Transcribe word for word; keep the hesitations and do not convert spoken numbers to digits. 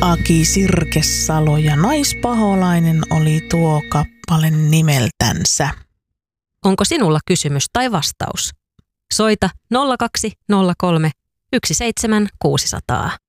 Aki Sirkesalo ja Naispaholainen oli tuo kappale nimeltänsä. Onko sinulla kysymys tai vastaus? Soita nolla kaksi nolla kolme yksi seitsemän kuusi nolla nolla.